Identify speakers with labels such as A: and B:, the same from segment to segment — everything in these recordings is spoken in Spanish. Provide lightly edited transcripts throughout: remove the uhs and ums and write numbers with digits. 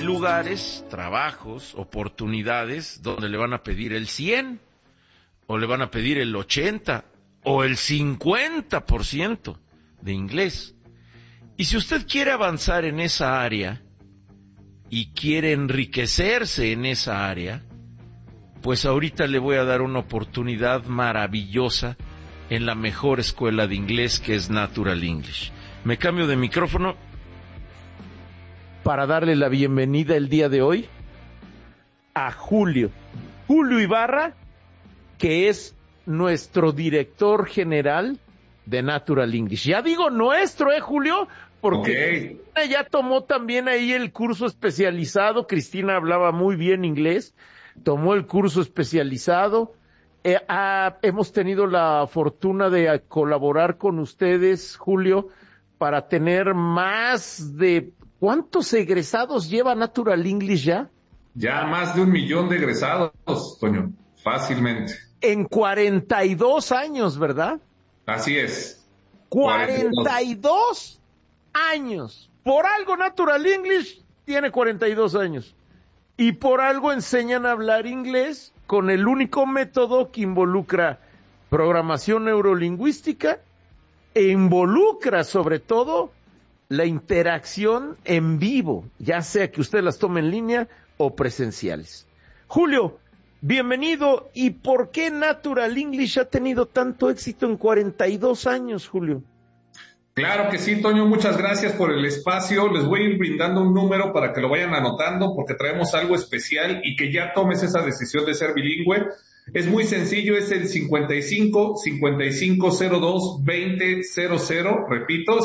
A: lugares, trabajos, oportunidades donde le van a pedir el 100 o le van a pedir el 80 o el 50% de inglés. Y si usted quiere avanzar en esa área y quiere enriquecerse en esa área, pues ahorita le voy a dar una oportunidad maravillosa en la mejor escuela de inglés, que es Natural English. Me cambio de micrófono para darle la bienvenida el día de hoy a Julio Ibarra, que es nuestro director general de Natural English. Ya digo nuestro, Julio, porque Cristina ya tomó también ahí el curso especializado. Cristina hablaba muy bien inglés, tomó el curso especializado. Hemos tenido la fortuna de colaborar con ustedes, Julio, para tener más de... ¿Cuántos egresados lleva Natural English ya?
B: Ya más de 1 millón de egresados, Toño, fácilmente.
A: En 42 años, ¿verdad?
B: Así es.
A: 42 años. Por algo Natural English tiene 42 años. Y por algo enseñan a hablar inglés con el único método que involucra programación neurolingüística e involucra sobre todo la interacción en vivo, ya sea que usted las tome en línea o presenciales. Julio, bienvenido. ¿Y por qué Natural English ha tenido tanto éxito en 42 años, Julio?
B: Claro que sí, Toño, muchas gracias por el espacio. Les voy a ir brindando un número para que lo vayan anotando, porque traemos algo especial y que ya tomes esa decisión de ser bilingüe. Es muy sencillo, es el 55-5502-2000, repito,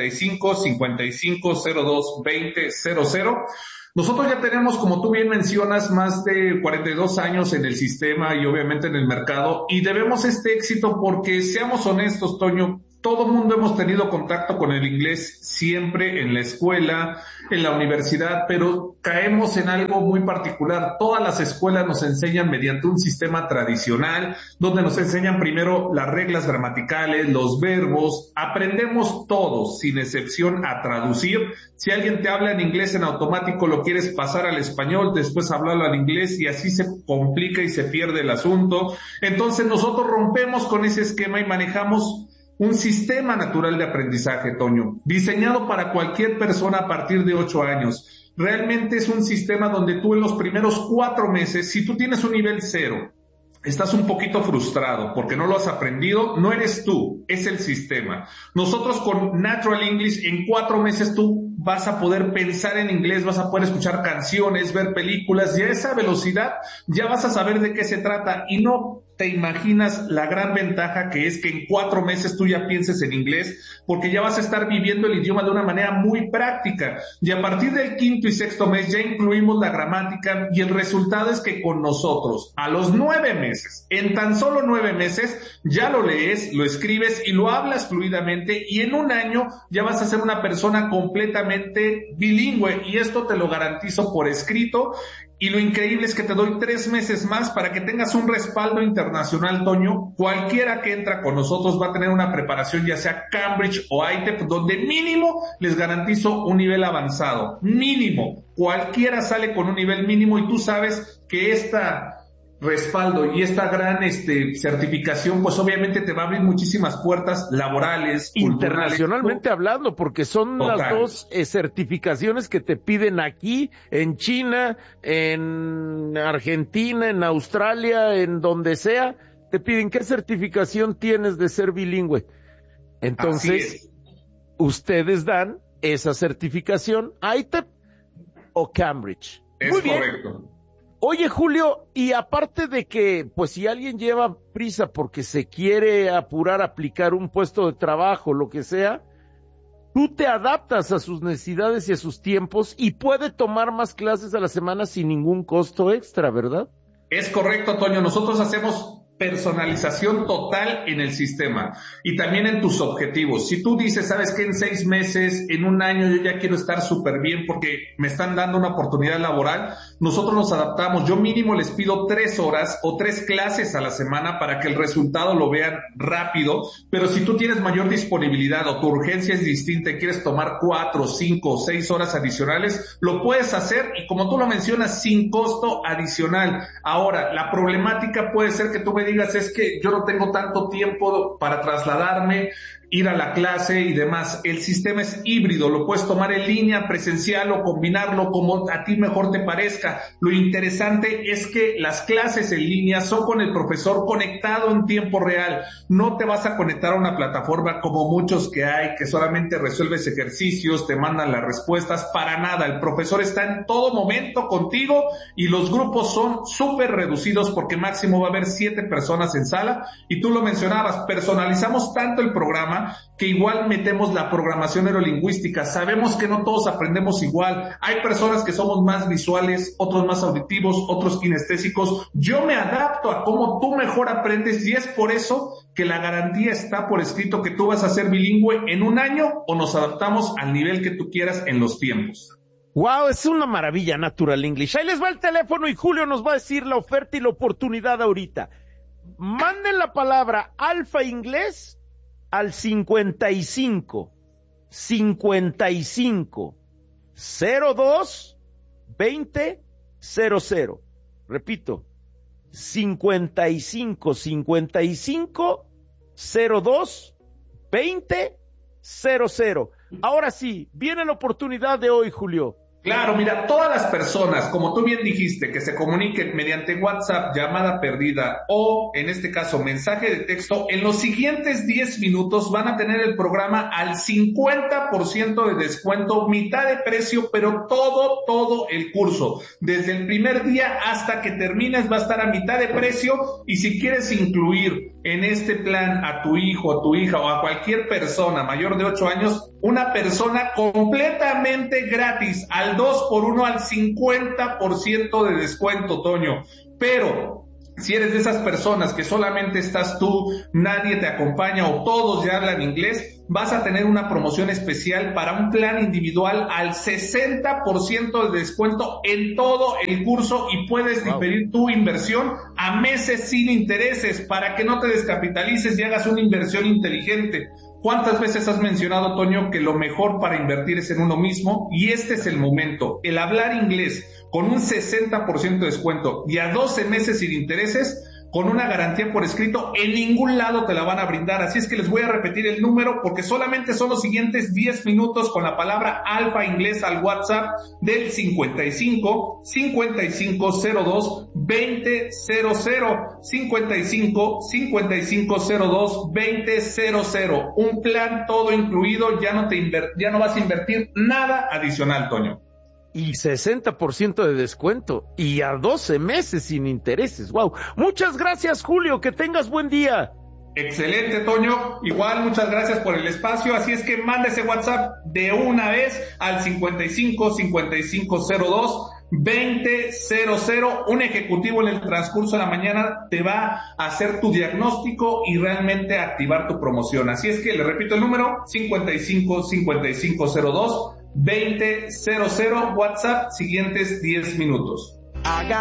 B: 55-5502-2000. Nosotros ya tenemos, como tú bien mencionas, más de 42 años en el sistema y obviamente en el mercado, y debemos este éxito porque, seamos honestos, Toño, todo mundo hemos tenido contacto con el inglés siempre en la escuela, en la universidad, pero caemos en algo muy particular. Todas las escuelas nos enseñan mediante un sistema tradicional, donde nos enseñan primero las reglas gramaticales, los verbos, aprendemos todos, sin excepción, a traducir. Si alguien te habla en inglés en automático, lo quieres pasar al español, después hablarlo al inglés y así se complica y se pierde el asunto. Entonces nosotros rompemos con ese esquema y manejamos un sistema natural de aprendizaje, Toño, diseñado para cualquier persona a partir de 8 años. Realmente es un sistema donde tú en los primeros 4 meses, si tú tienes un nivel 0, estás un poquito frustrado porque no lo has aprendido, no eres tú, es el sistema. Nosotros con Natural English en 4 meses tú vas a poder pensar en inglés, vas a poder escuchar canciones, ver películas, y a esa velocidad ya vas a saber de qué se trata y no te imaginas la gran ventaja que es que en 4 meses tú ya pienses en inglés, porque ya vas a estar viviendo el idioma de una manera muy práctica. Y a partir del 5º y 6º mes ya incluimos la gramática, y el resultado es que con nosotros, a los 9 meses, en tan solo 9 meses, ya lo lees, lo escribes y lo hablas fluidamente, y en 1 año ya vas a ser una persona completamente bilingüe, y esto te lo garantizo por escrito. Y lo increíble es que te doy 3 meses más para que tengas un respaldo internacional, Toño. Cualquiera que entra con nosotros va a tener una preparación, ya sea Cambridge o ITEP, donde mínimo les garantizo un nivel avanzado. Mínimo. Cualquiera sale con un nivel mínimo, y tú sabes que esta respaldo y esta gran certificación, pues obviamente te va a abrir muchísimas puertas laborales,
A: internacionalmente hablando, porque son total. Las dos certificaciones que te piden aquí, en China, en Argentina, en Australia, en donde sea, te piden qué certificación tienes de ser bilingüe. Entonces, ustedes dan esa certificación, ITEP o Cambridge.
B: Es muy bien. Correcto.
A: Oye, Julio, y aparte de que, pues si alguien lleva prisa porque se quiere apurar a aplicar un puesto de trabajo, lo que sea, tú te adaptas a sus necesidades y a sus tiempos y puede tomar más clases a la semana sin ningún costo extra, ¿verdad?
B: Es correcto, Toño. Nosotros hacemos personalización total en el sistema y también en tus objetivos. Si tú dices, sabes que en 6 meses, en un año yo ya quiero estar súper bien porque me están dando una oportunidad laboral, nosotros nos adaptamos. Yo mínimo les pido 3 horas o 3 clases a la semana para que el resultado lo vean rápido, pero si tú tienes mayor disponibilidad o tu urgencia es distinta y quieres tomar 4, 5 o 6 horas adicionales, lo puedes hacer y como tú lo mencionas, sin costo adicional. Ahora, la problemática puede ser que tú me digas, es que yo no tengo tanto tiempo para trasladarme, ir a la clase y demás. El sistema es híbrido, lo puedes tomar en línea, presencial o combinarlo como a ti mejor te parezca. Lo interesante es que las clases en línea son con el profesor conectado en tiempo real. No te vas a conectar a una plataforma como muchos que hay, que solamente resuelves ejercicios, te mandan las respuestas, para nada. El profesor está en todo momento contigo y los grupos son súper reducidos porque máximo va a haber 7 personas en sala y tú lo mencionabas, personalizamos tanto el programa que igual metemos la programación neurolingüística. Sabemos que no todos aprendemos igual. Hay personas que somos más visuales, otros más auditivos, otros kinestésicos. Yo me adapto a cómo tú mejor aprendes y es por eso que la garantía está por escrito que tú vas a ser bilingüe en un año o nos adaptamos al nivel que tú quieras en los tiempos.
A: Wow, es una maravilla Natural English. Ahí les va el teléfono y Julio nos va a decir la oferta y la oportunidad ahorita. Manden la palabra Alfa Inglés al 55 02 20 00. Repito, 55 02 20 00. Ahora sí, viene la oportunidad de hoy, Julio.
B: Claro, mira, todas las personas, como tú bien dijiste, que se comuniquen mediante WhatsApp, llamada perdida o, en este caso, mensaje de texto, en los siguientes 10 minutos van a tener el programa al 50% de descuento, mitad de precio, pero todo el curso. Desde el primer día hasta que termines va a estar a mitad de precio y si quieres incluir en este plan a tu hijo, a tu hija o a cualquier persona mayor de 8 años, una persona completamente gratis, al 2x1 al 50% de descuento, Toño. Pero si eres de esas personas que solamente estás tú, nadie te acompaña o todos ya hablan inglés, vas a tener una promoción especial para un plan individual al 60% de descuento en todo el curso y puedes diferir tu inversión a meses sin intereses para que no te descapitalices y hagas una inversión inteligente. ¿Cuántas veces has mencionado, Toño, que lo mejor para invertir es en uno mismo? Y este es el momento. El hablar inglés con un 60% de descuento y a 12 meses sin intereses, con una garantía por escrito, en ningún lado te la van a brindar. Así es que les voy a repetir el número porque solamente son los siguientes 10 minutos con la palabra Alfa Inglés al WhatsApp del 55 5502 2000 55 5502 2000. Un plan todo incluido, ya no vas a invertir nada adicional, Toño.
A: Y 60% de descuento. Y a 12 meses sin intereses. Wow. Muchas gracias, Julio. Que tengas buen día.
B: Excelente, Toño. Igual, muchas gracias por el espacio. Así es que manda ese WhatsApp de una vez al 55 5502 2000. Un ejecutivo en el transcurso de la mañana te va a hacer tu diagnóstico y realmente activar tu promoción. Así es que le repito el número 55 5502 2000, WhatsApp, siguientes 10 minutos.